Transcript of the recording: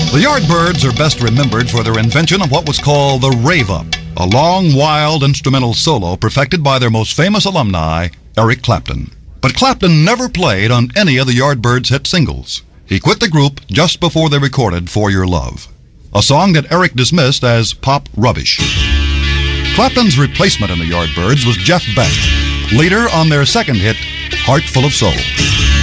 The Yardbirds are best remembered for their invention of what was called the rave-up, a long, wild instrumental solo perfected by their most famous alumni, Eric Clapton. But Clapton never played on any of the Yardbirds' hit singles. He quit the group just before they recorded For Your Love, a song that Eric dismissed as pop rubbish. Clapton's replacement in the Yardbirds was Jeff Beck, leader on their second hit, Heart Full of Soul.